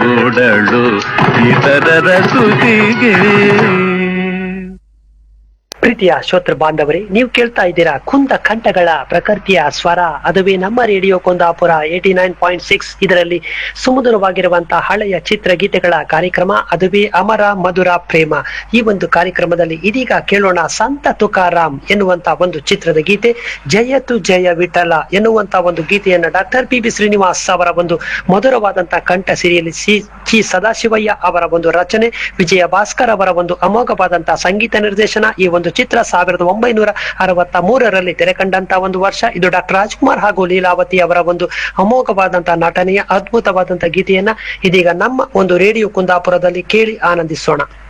ಓಡಳು ಇತರರ ಸುದಿಗೆ. ಪ್ರೀತಿಯ ಶ್ರೋತೃ ಬಾಂಧವರೇ, ನೀವು ಕೇಳ್ತಾ ಇದ್ದೀರಾ ಕುಂದ ಕಂಠಗಳ ಪ್ರಕೃತಿಯ ಸ್ವರ, ಅದುವೇ ನಮ್ಮ ರೇಡಿಯೋ ಕುಂದಾಪುರ 89.6. ಇದರಲ್ಲಿ ಸುಮಧುರವಾಗಿರುವಂತಹ ಹಳೆಯ ಚಿತ್ರಗೀತೆಗಳ ಕಾರ್ಯಕ್ರಮ, ಅದುವೇ ಅಮರ ಮಧುರ ಪ್ರೇಮ. ಈ ಒಂದು ಕಾರ್ಯಕ್ರಮದಲ್ಲಿ ಇದೀಗ ಕೇಳೋಣ ಸಂತ ತುಕಾರಾಮ್ ಎನ್ನುವಂತ ಒಂದು ಚಿತ್ರದ ಗೀತೆ. ಜಯತು ಜಯ ವಿಠಲ ಎನ್ನುವಂತ ಒಂದು ಗೀತೆಯನ್ನ ಡಾಕ್ಟರ್ ಪಿ ಬಿ ಶ್ರೀನಿವಾಸ್ ಅವರ ಒಂದು ಮಧುರವಾದಂತಹ ಕಂಠ ಸಿರಿಯಲ್ಲಿ ಚಿ ಸದಾಶಿವಯ್ಯ ಅವರ ಒಂದು ರಚನೆ, ವಿಜಯ ಭಾಸ್ಕರ್ ಅವರ ಒಂದು ಅಮೋಘವಾದಂತಹ ಸಂಗೀತ ನಿರ್ದೇಶನ. ಈ ಒಂದು ಚಿತ್ರ 1963ರಲ್ಲಿ ತೆರೆ ಕಂಡಂತಹ ಒಂದು ವರ್ಷ. ಇದು ಡಾಕ್ಟರ್ ರಾಜ್ಕುಮಾರ್ ಹಾಗೂ ಲೀಲಾವತಿ ಅವರ ಒಂದು ಅಮೋಘವಾದಂತಹ ನಟನೆಯ ಅದ್ಭುತವಾದಂತಹ ಗೀತೆಯನ್ನ ಇದೀಗ ನಮ್ಮ ಒಂದು ರೇಡಿಯೋ ಕುಂದಾಪುರದಲ್ಲಿ ಕೇಳಿ ಆನಂದಿಸೋಣ.